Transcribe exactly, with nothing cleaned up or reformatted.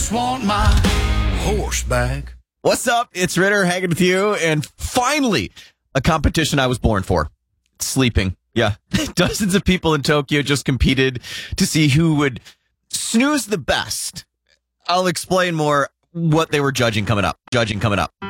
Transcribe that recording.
just want my horse back. What's up? It's Ritter hanging with you. And finally, a competition I was born for. Sleeping. Yeah. Dozens of people in Tokyo just competed to see who would snooze the best. I'll explain more what they were judging coming up. Judging coming up.